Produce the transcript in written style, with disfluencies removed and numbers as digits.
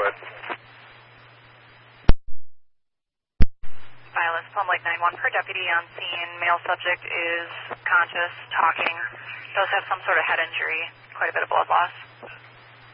Violence, Plum Lake 911 per deputy on scene. Male subject is conscious, talking. Does have some sort of head injury, quite a bit of blood loss.